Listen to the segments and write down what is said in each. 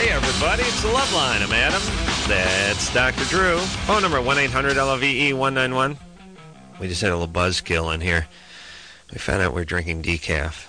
Hey, everybody, it's the Love Line. I'm Adam. That's Dr. Drew. Phone number 1-800-LOVE-191. We just had a little buzzkill in here. We found out we're drinking decaf.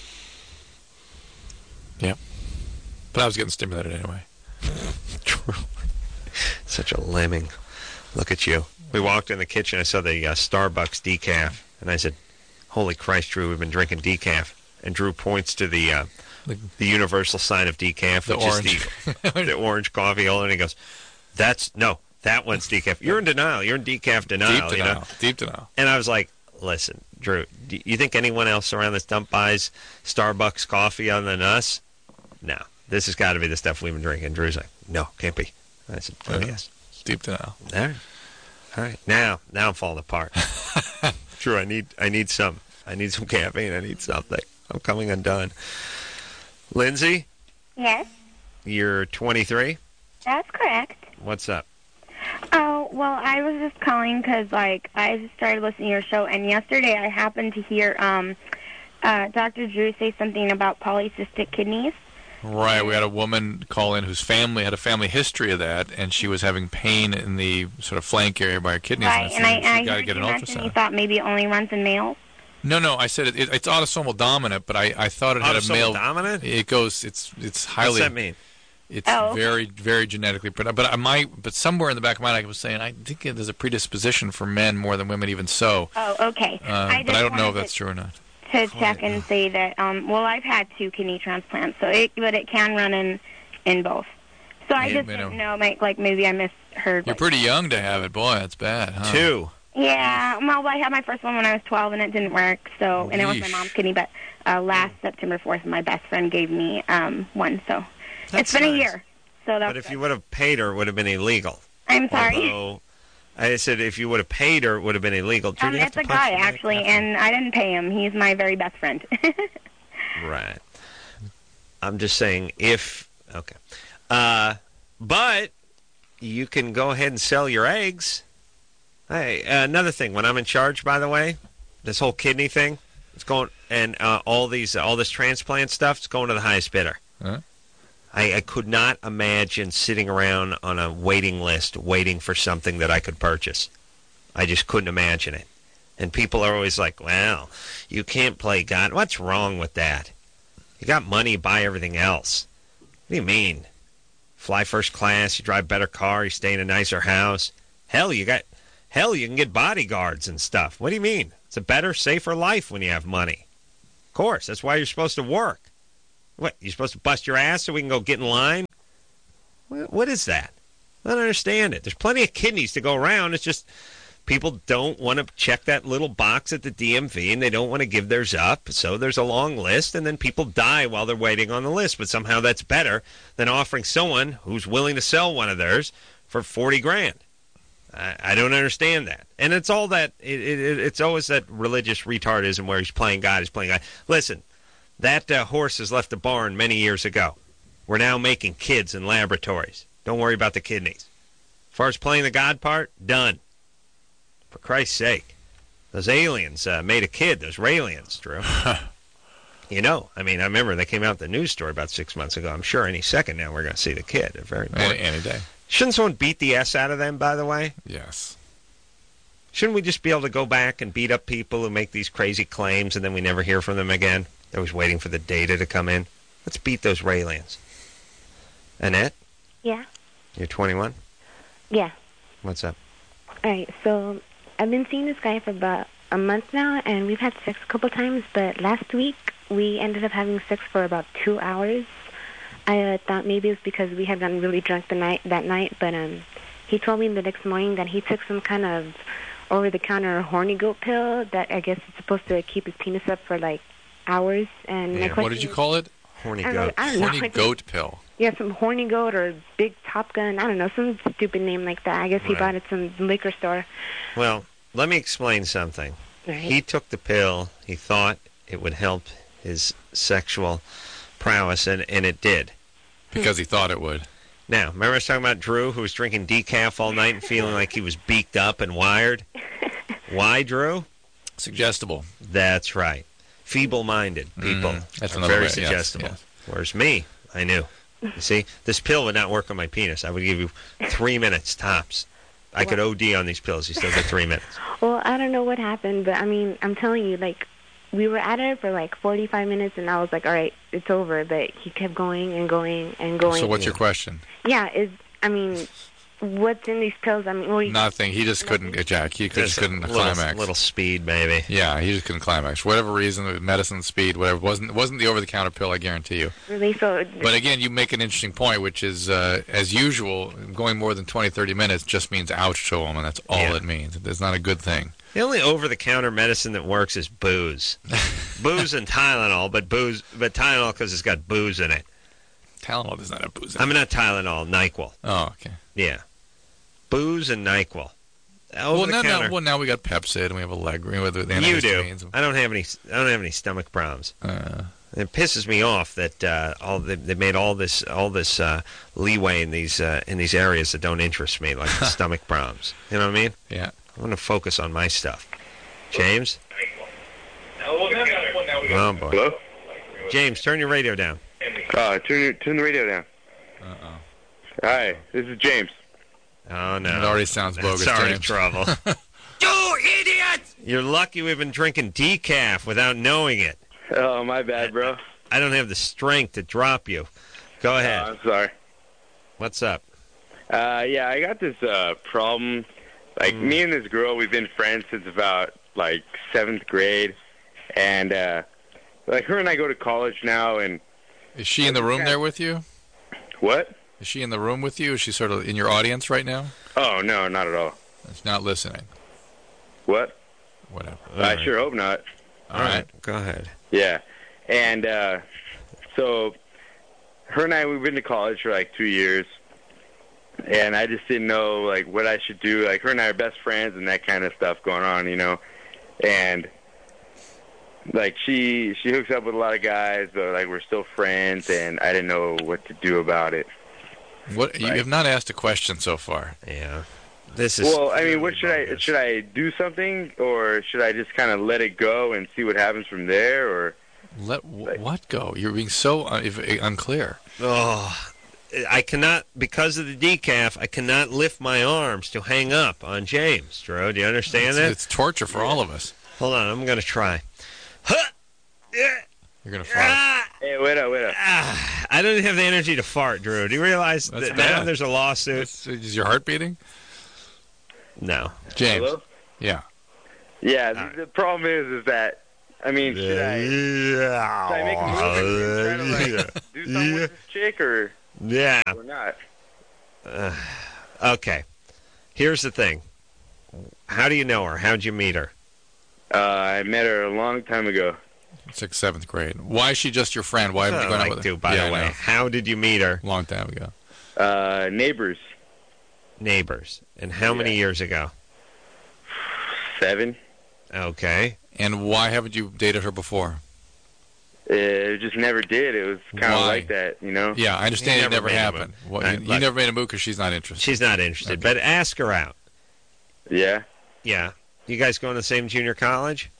Yeah. But I was getting stimulated anyway. True. Such a lemming. Look at you. We walked in the kitchen. I saw the Starbucks decaf. And I said, holy Christ, Drew, we've been drinking decaf. And Drew points to the universal sign of decaf, the which orange. is the orange coffee holder. And he goes, that one's decaf. You're in denial. You're in decaf denial. Deep denial. You know? Deep denial. And I was like, listen, Drew, do you think anyone else around this dump buys Starbucks coffee other than us? No. This has got to be the stuff we've been drinking. Drew's like, no, can't be. I said, oh, yes. Deep denial. All right. Now I'm falling apart. Drew, I need some caffeine. I need something. I'm coming undone. Lindsay? Yes, You're 23? that's correct. What's up? Oh, well, I was just calling because, I just started listening to your show, and yesterday I happened to hear Dr. Drew say something about polycystic kidneys. Right. We had a woman call in whose family had a family history of that, and she was having pain in the sort of flank area by her kidneys. Right, and I got to heard get you an mention you ultrasound. thought maybe it only runs in males. No, I said it's autosomal dominant, but I thought it had a male. Autosomal dominant? It goes. It's highly. What's that mean? It's Oh, okay. very, very genetically. But somewhere in the back of my mind, I was saying I think there's a predisposition for men more than women, even so. Oh, okay. But I don't know if that's true or not. To check and say that, well, I've had 2 kidney transplants, but it can run in both. So I just didn't know, maybe I misheard. You're pretty young to have it, boy. That's bad, huh? 2. Yeah, well, I had my first one when I was 12, and it didn't work. So, and it was my Yeesh. mom's kidney. But last September 4th, my best friend gave me one. So That's it's been a nice. year. So that's But if good. you would have paid her, it would have been illegal. I'm sorry. Although, I said if you would have paid her, it would have been illegal. Drew, do you have It's to a punch guy, the mic? actually, and I didn't pay him. He's my very best friend. Right. I'm just saying okay. But you can go ahead and sell your eggs. Hey, another thing, when I'm in charge, by the way, this whole kidney thing, it's going, and all this transplant stuff, it's going to the highest bidder. Huh? I could not imagine sitting around on a waiting list waiting for something that I could purchase. I just couldn't imagine it. And people are always like, well, you can't play God. What's wrong with that? You got money, buy everything else. What do you mean? Fly first class, you drive a better car, you stay in a nicer house. Hell, you can get bodyguards and stuff. What do you mean? It's a better, safer life when you have money. Of course, that's why you're supposed to work. What, you're supposed to bust your ass so we can go get in line? What is that? I don't understand it. There's plenty of kidneys to go around. It's just people don't want to check that little box at the DMV, and they don't want to give theirs up. So there's a long list, and then people die while they're waiting on the list. But somehow that's better than offering someone who's willing to sell one of theirs for $40,000. I don't understand that. And it's all that, it's always that religious retardism where he's playing God, Listen, that horse has left the barn many years ago. We're now making kids in laboratories. Don't worry about the kidneys. As far as playing the God part, done. For Christ's sake. Those aliens made a kid, those Raelians, Drew. I remember they came out with the news story about 6 months ago. I'm sure any second now we're going to see the kid. They're very important. Any day. Shouldn't someone beat the S out of them, by the way? Yes. Shouldn't we just be able to go back and beat up people who make these crazy claims and then we never hear from them again? They're always waiting for the data to come in. Let's beat those Raelians. Annette? Yeah. You're 21? Yeah. What's up? All right. So I've been seeing this guy for about a month now, and we've had sex a couple times. But last week we ended up having sex for about 2 hours. I thought maybe it was because we had gotten really drunk that night. But he told me the next morning that he took some kind of over-the-counter horny goat pill that I guess is supposed to keep his penis up for hours. And my question What did you call it? Horny I goat. don't know. Horny goat pill. Yeah, some horny goat or big Top Gun. I don't know, some stupid name like that. I guess he Right. bought it at some liquor store. Well, let me explain something. Right. He took the pill. He thought it would help his sexual prowess, and it did. Because he thought it would. Now, remember I was talking about Drew, who was drinking decaf all night and feeling like he was beaked up and wired? Why, Drew? Suggestible. That's right. Feeble-minded people That's are another very way, yes, suggestible. yes. Whereas me, I knew. You see, this pill would not work on my penis. I would give you 3 minutes tops. I could OD on these pills. You still get 3 minutes. Well, I don't know what happened, but I mean, I'm telling you, like, we were at it for like 45 minutes, and I was like, all right, it's over. But he kept going and going and going. So what's your question? Yeah, what's in these pills? I mean, well, Nothing. He just couldn't ejaculate. He just couldn't climax. Little speed, maybe. Yeah, he just couldn't climax. For whatever reason, medicine, speed, whatever. It wasn't the over-the-counter pill, I guarantee you. Really? So. But again, you make an interesting point, which is, as usual, going more than 20, 30 minutes just means ouch to him, and that's all it means. It's not a good thing. The only over-the-counter medicine that works is booze. Booze and Tylenol, but Tylenol because it's got booze in it. Tylenol does not have booze in it. I mean, not Tylenol, NyQuil. Oh, okay. Yeah. Booze and NyQuil. Well, now we got Pepcid and we have Allegra with the You do. antihistamines. I don't have any stomach problems. It pisses me off that they made all this leeway in these areas that don't interest me, like the stomach problems. You know what I mean? Yeah. I want to focus on my stuff. James? Oh, boy. Hello? James, turn your radio down. Turn the radio down. Uh-oh. Hi, this is James. Oh, no. It already sounds bogus, That's already James. trouble. You idiot! You're lucky we've been drinking decaf without knowing it. Oh, my bad, bro. I don't have the strength to drop you. Go ahead. I'm sorry. What's up? Yeah, I got this problem. Like, me and this girl, we've been friends since about, like, 7th grade. And, like, her and I go to college now, and... Is she in the room there with you? What? Is she in the room with you? Is she sort of in your audience right now? Oh, no, not at all. She's not listening. What? Whatever. I sure hope not. All right. Go ahead. Yeah. And so her and I, we've been to college for like 2 years. And I just didn't know like what I should do. Like her and I are best friends and that kind of stuff going on, you know. And like she hooks up with a lot of guys, but like we're still friends, and I didn't know what to do about it. What you have not asked a question so far. Yeah. This is Well, I mean, what should I do something, or should I just kind of let it go and see what happens from there, or Let what go? You're being so unclear. Oh, I cannot, because of the decaf, I cannot lift my arms to hang up on James, Drew. Do you understand that? It's torture for all of us. Hold on, I'm going to try. Huh! Yeah. You're going to fart. Hey, wait up. I don't have the energy to fart, Drew. Do you realize That's that bad. now there's a lawsuit? Is your heart beating? No. James. Hello? Yeah. Yeah, the problem is that, I mean, should I make a move and try to, like, do something with this chick, or not? Okay. Here's the thing. How do you know her? How'd you meet her? I met her a long time ago. 6th, 7th grade. Why is she just your friend? Why haven't you gone out with her? By the way. How did you meet her? Long time ago. Neighbors. Neighbors. And how many years ago? 7. Okay. And why haven't you dated her before? It just never did. It was kind of Why? like that, you know? Yeah, I understand it never made a happened. move. You never made a move because she's not interested. She's not interested, but ask her out. Yeah? Yeah. You guys going to the same junior college?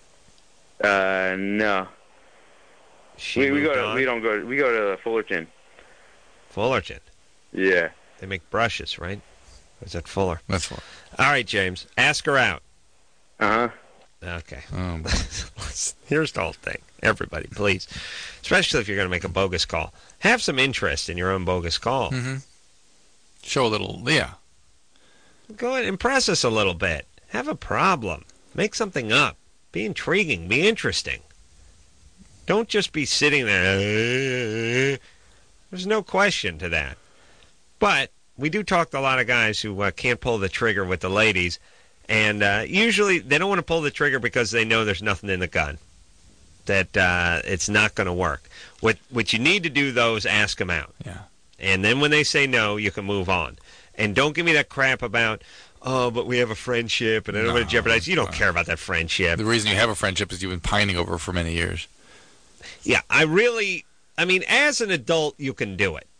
No. We go to Fullerton. Fullerton. Yeah. They make brushes, right? Or is that Fuller? That's what. All right, James. Ask her out. Uh-huh. Okay. boy. Here's the whole thing. Everybody, please. Especially if you're going to make a bogus call. Have some interest in your own bogus call. Mm-hmm. Show a little, yeah. Go ahead, impress us a little bit. Have a problem. Make something up. Be intriguing. Be interesting. Don't just be sitting there. There's no question to that. But we do talk to a lot of guys who can't pull the trigger with the ladies, and usually they don't want to pull the trigger because they know there's nothing in the gun, that it's not going to work. What you need to do, though, is ask them out. Yeah. And then when they say no, you can move on. And don't give me that crap about, oh, but we have a friendship, and I don't want to jeopardize. You don't care about that friendship. The reason you have a friendship is you've been pining over her for many years. Yeah, I mean, as an adult, you can do it.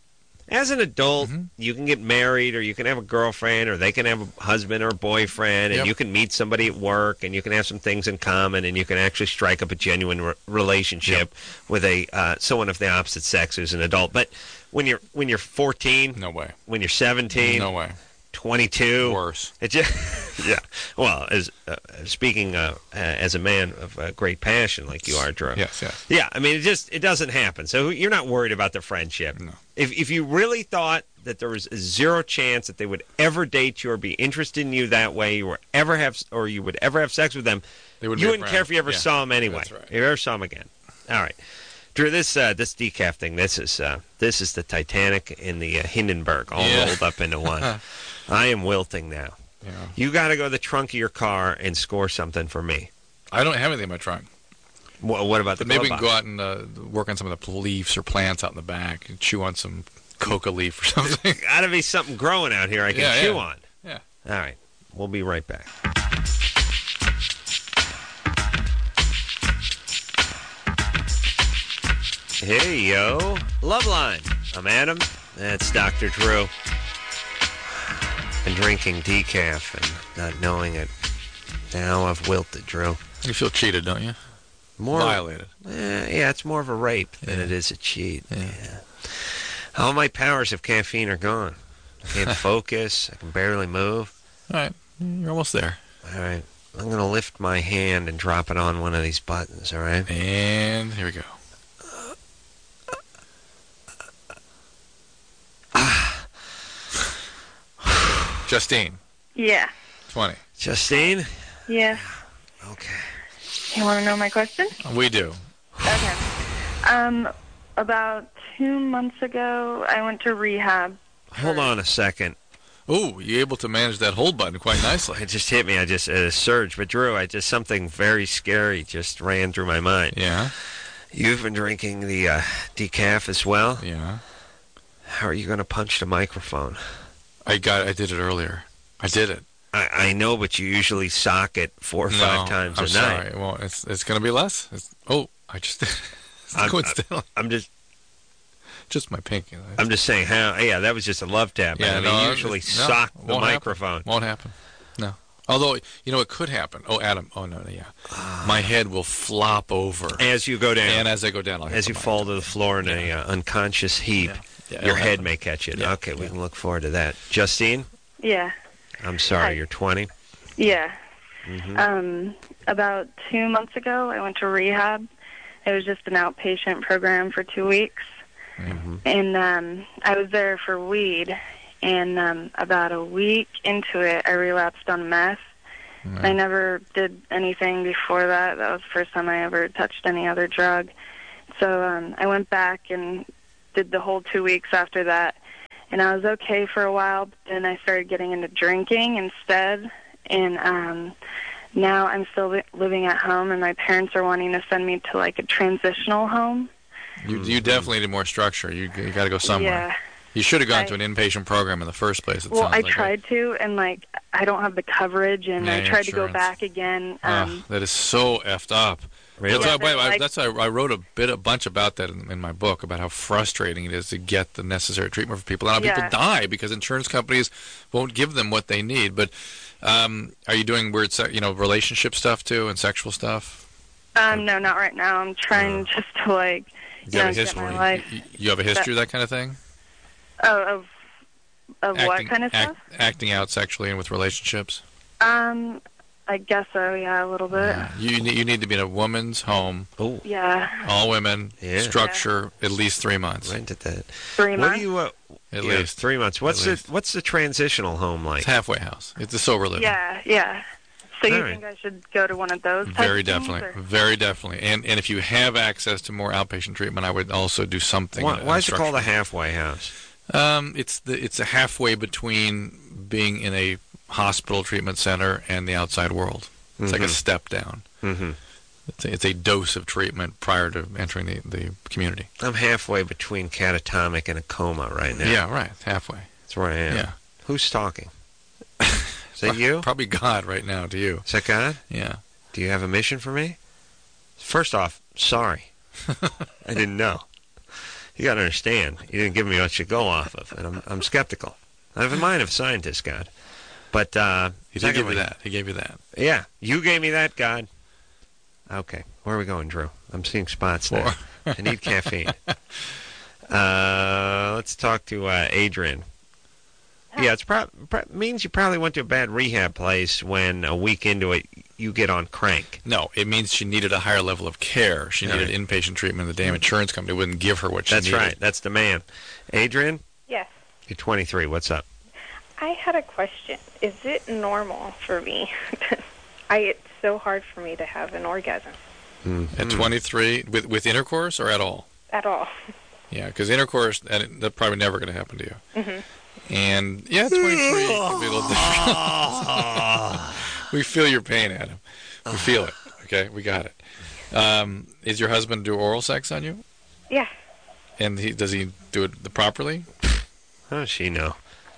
As an adult, you can get married, or you can have a girlfriend, or they can have a husband or a boyfriend, and you can meet somebody at work, and you can have some things in common, and you can actually strike up a genuine relationship with a someone of the opposite sex who's an adult. But when you're 14, No way. when you're 17, No way. 22, Worse. it just yeah. Well, as speaking as a man of great passion like you are, Drew. Yes, yes. Yeah, I mean, it doesn't happen. So you're not worried about the friendship. No. If you really thought that there was a zero chance that they would ever date you or be interested in you that way, you would ever have sex with them, They wouldn't you be a wouldn't friend. care if you ever Yeah, saw them anyway. that's right. If you ever saw them again. All right, Drew. This decaf thing. This is the Titanic and the Hindenburg all rolled up into one. I am wilting now. Yeah. You got to go to the trunk of your car and score something for me. I don't have anything in my trunk. What about the But maybe we glove can go box? out and work on some of the leaves or plants out in the back and chew on some coca leaf or something. Got to be something growing out here I can Yeah, chew yeah. on. Yeah. All right. We'll be right back. Hey, yo. Loveline. I'm Adam. That's Dr. Drew. Been drinking decaf and not knowing it. Now I've wilted, Drew. You feel cheated, don't you? More, Violated. yeah, it's more of a rape than it is a cheat. Yeah. Yeah. All my powers of caffeine are gone. I can't focus. I can barely move. All right. You're almost there. All right. I'm going to lift my hand and drop it on one of these buttons, all right? And here we go. Justine, Yeah. 20. Justine? Yeah. Okay. You want to know my question? We do. Okay. About 2 months ago, I went to rehab. Hold on a second. Ooh, you're able to manage that hold button quite nicely. It just hit me. I just a surge. But Drew, something very scary just ran through my mind. Yeah, You've been drinking the decaf as well? yeah. How are you going to punch the microphone? I did it earlier. I did it. I know, but you usually sock it 4 or 5 times I'm a sorry. night. Well, it's going to be less. I just coincidentally, I'm just my pinky. just saying how. Yeah, that was just a love tap. Yeah, I mean, no, usually it's- no, sock the won't happen. microphone. Won't happen. No. Although, it could happen. Oh, Adam. Oh, no, yeah. My head will flop over. As you go down. And as I go down, I'll hit As the you mic. fall to the floor in a unconscious heap, Yeah, your it'll head happen. may catch it. Yeah, Okay, we yeah. can look forward to that. Justine, Yeah. I'm sorry, Hi. you're 20. Yeah. Mm-hmm. About 2 months ago, I went to rehab. It was just an outpatient program for 2 weeks. Mm-hmm. And I was there for weed. And about a week into it, I relapsed on meth. I never did anything before that. That was the first time I ever touched any other drug. So I went back and did the whole 2 weeks after that. And I was okay for a while, but then I started getting into drinking instead. And now I'm still living at home, and my parents are wanting to send me to, like, a transitional home. You definitely need more structure. You got to go somewhere. Yeah. You should have gone to an inpatient program in the first place. Well, I tried to, and, like, I don't have the coverage, and Yeah, I tried to go insurance. back again. That is so effed up. Really? That's why, by the way, Like- that's why I wrote a bunch about that in my book, about how frustrating it is to get the necessary treatment for people, and how people die because insurance companies won't give them what they need. But are you doing weird, relationship stuff too, and sexual stuff? No, not right now. I'm trying just to, like, You have a get history. my life. You have a history of that kind of thing. Oh, of what kind of stuff? Acting out sexually and with relationships. I guess so, yeah, a little bit. Yeah. You need to be in a woman's home, Oh, Yeah, all women, Yeah. structure, at least 3 months. rented that. 3 What months. do you? At yeah, least. 3 months. What's least. what's the transitional home like? It's a halfway house. It's a sober living. Yeah. So you All right. think I should go to one of those types Very of things, definitely. or- Very definitely. And if you have access to more outpatient treatment, I would also do something. Why is it called a halfway house? It's a halfway between being in a hospital treatment center and the outside world. It's like a step down. Mm-hmm. It's a dose of treatment prior to entering the community. I'm halfway between catatonic and a coma right now. Yeah, right. Halfway. That's where I am. Yeah. Who's talking? Is that you? Probably God right now to you. Is that God? Yeah. Do you have a mission for me? First off, sorry. I didn't know. You got to understand. You didn't give me much to go off of, and I'm skeptical. I have a mind of a scientist, God. But He did give you that. He gave you that. Yeah, you gave me that, God. Okay, where are we going, Drew? I'm seeing spots now. I need caffeine. Let's talk to Adrian. Yeah, it's means you probably went to a bad rehab place when a week into it you get on crank. No, it means she needed a higher level of care. She needed inpatient treatment. The damn insurance company wouldn't give her what she needed. That's right. That's the man. Adrian? Yes. You're 23. What's up? I had a question. Is it normal for me? It's so hard for me to have an orgasm. Mm-hmm. At 23, with intercourse or at all? At all. Yeah, because intercourse, that's probably never going to happen to you. Mm-hmm. And, 23 can be a little different. We feel your pain, Adam. We feel it. Okay, we got it. Is your husband do oral sex on you? Yeah. And does he do it properly? How does she know?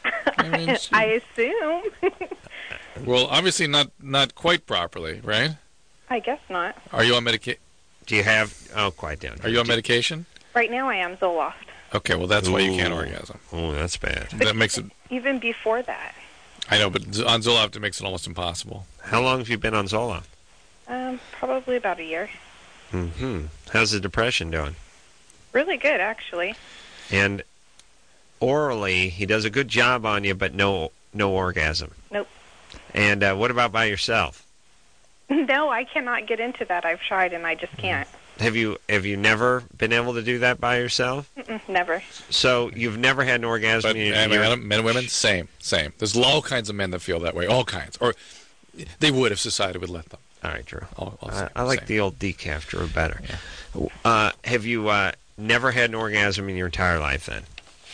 I assume. Well, obviously not quite properly, right? I guess not. Are you on medication? Do you have... Oh, quiet down. Are you on medication? Right now I am Zoloft. Okay, well, that's why you can't orgasm. Oh, that's bad. That makes it... Even before that. I know, but on Zoloft, it makes it almost impossible. How long have you been on Zoloft? Probably about a year. Mm-hmm. How's the depression doing? Really good, actually. And orally, he does a good job on you, but no orgasm. Nope. And what about by yourself? No, I cannot get into that. I've tried, and I just can't. Have you never been able to do that by yourself? Never. So you've never had an orgasm? But men and women, same. There's all kinds of men that feel that way, all kinds. Or they would if society would let them. All right, Drew. I like the old decaf Drew better. Yeah. Have you never had an orgasm in your entire life then?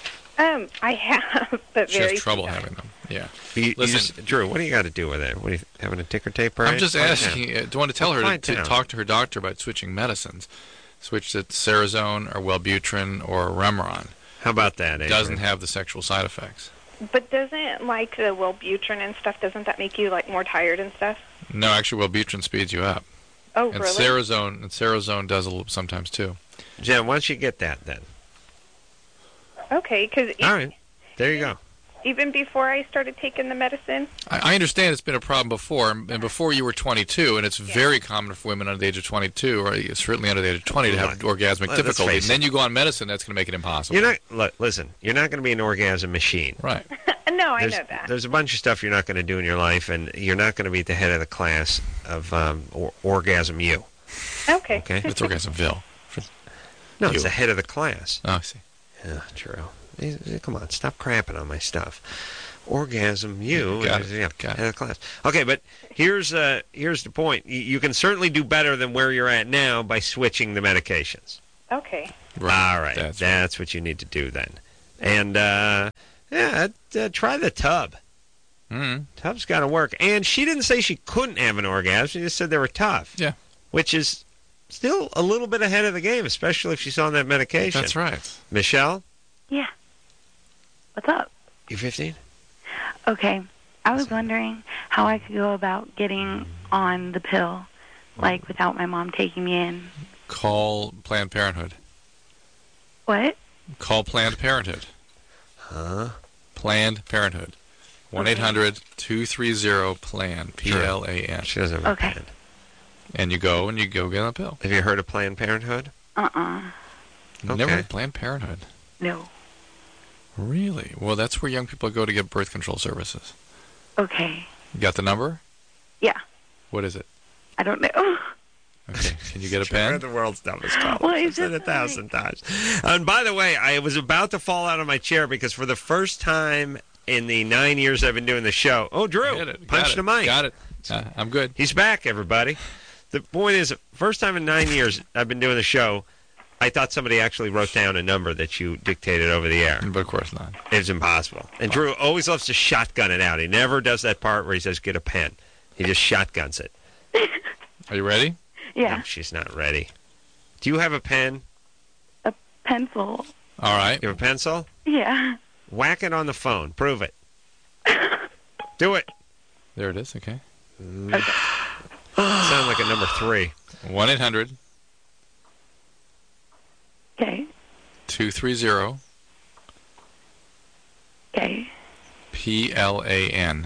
I have, but she very has trouble having them. Yeah. Listen, Drew, what do you got to do with it? What are you having a ticker tape? I'm just asking. Do you want to tell her to down. talk to her doctor about switching medicines? Switch to Cerazone or Wellbutrin or Remeron. How about that? It doesn't have the sexual side effects. But doesn't, like, the Wellbutrin and stuff, doesn't that make you, like, more tired and stuff? No, actually, Wellbutrin speeds you up. Oh, and really? Cerazone does a little sometimes, too. Jen, why don't you get that, then? Okay, because... All right. There you go. Even before I started taking the medicine? I understand it's been a problem before, and before you were 22, and it's very common for women under the age of 22, or certainly under the age of 20, to have orgasmic difficulty. And then you go on medicine, that's going to make it impossible. Listen, you're not going to be an orgasm machine. Right. No, I know that. There's a bunch of stuff you're not going to do in your life, and you're not going to be at the head of the class of Orgasm U. Okay. It's Orgasmville. No, it's the head of the class. Oh, I see. Yeah, true. Come on, stop crapping on my stuff. Orgasm U. Got it. Head of the class. Okay, but here's the point. You can certainly do better than where you're at now by switching the medications. Okay. Right. All right. That's what you need to do then. And, try the tub. Mm-hmm. Tub's got to work. And she didn't say she couldn't have an orgasm. She just said they were tough. Yeah. Which is still a little bit ahead of the game, especially if she's on that medication. That's right. Michelle? Yeah. What's up? You 15? Okay. I was wondering how I could go about getting on the pill, like without my mom taking me in. Call Planned Parenthood. What? Call Planned Parenthood. Huh? Planned Parenthood. 1-800-230-PLAN. P-L-A-N. She doesn't have a plan. And you go get on a pill. Have you heard of Planned Parenthood? Uh-uh. Never heard of Planned Parenthood? No. Really? Well, that's where young people go to get birth control services. Okay. You got the number? Yeah. What is it? I don't know. Okay. Can you get a pen? The world's dumbest call. Well, I've said it 1,000 times. And by the way, I was about to fall out of my chair because for the first time in the 9 years I've been doing the show, Drew, punch the mic. Got it. I'm good. He's back, everybody. The point is, first time in 9 years I've been doing the show, I thought somebody actually wrote down a number that you dictated over the air. But of course not. It's impossible. And Drew always loves to shotgun it out. He never does that part where he says, get a pen. He just shotguns it. Are you ready? Yeah. No, she's not ready. Do you have a pen? A pencil. All right. You have a pencil? Yeah. Whack it on the phone. Prove it. Do it. There it is. Okay. Sound like a number 3. 1-800. Okay. 230 Okay. PLAN.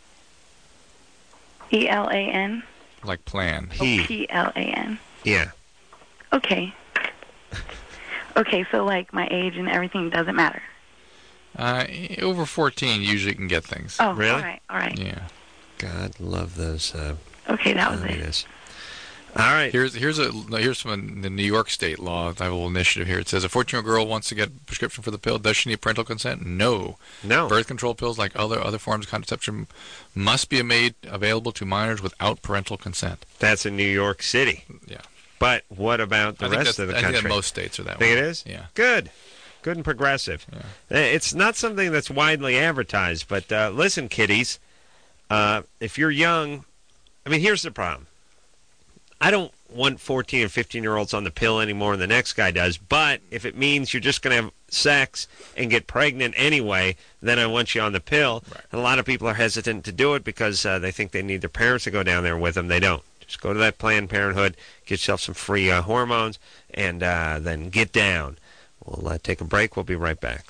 ELAN. Like plan. PLAN. Yeah. Okay. Okay, so like my age and everything doesn't matter. Over 14 usually can get things. Oh, Really? All right. Yeah. God love those. Okay, that was it. communists. All right. Here's from the New York State law. I have a little initiative here. It says a 14-year-old girl wants to get a prescription for the pill. Does she need parental consent? No. No. Birth control pills, like other forms of contraception, must be made available to minors without parental consent. That's in New York City. Yeah. But what about the rest of the I country? think that most states are that Think way. it is? Yeah. Good. Good and progressive. Yeah. It's not something that's widely advertised, but listen, kiddies, if you're young, I mean, here's the problem. I don't want 14 and 15-year-olds on the pill any more than the next guy does, but if it means you're just going to have sex and get pregnant anyway, then I want you on the pill. Right. And a lot of people are hesitant to do it because they think they need their parents to go down there with them. They don't. Just go to that Planned Parenthood, get yourself some free hormones, and then get down. We'll take a break. We'll be right back.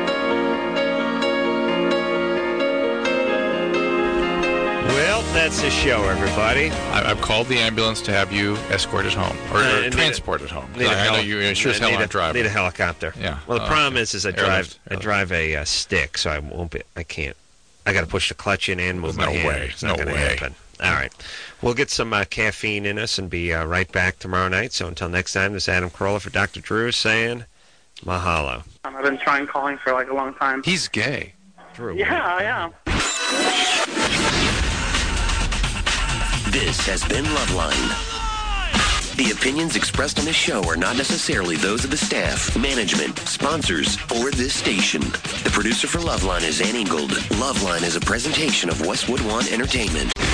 Well, that's the show, everybody. I've called the ambulance to have you escorted home or transported home. I know you sure as hell aren't driving. Need a helicopter. Yeah. Well, the problem is I Airlift. drive a stick, so I won't be. I can't. I got to push the clutch in and move my hand. way. It's not No going to way. happen. All right. We'll get some caffeine in us and be right back tomorrow night. So until next time, this is Adam Carolla for Dr. Drew saying mahalo. I've been trying calling for like a long time. He's gay. Drew. Yeah, I am. This has been Loveline. The opinions expressed on this show are not necessarily those of the staff, management, sponsors, or this station. The producer for Loveline is Ann Ingold. Loveline is a presentation of Westwood One Entertainment.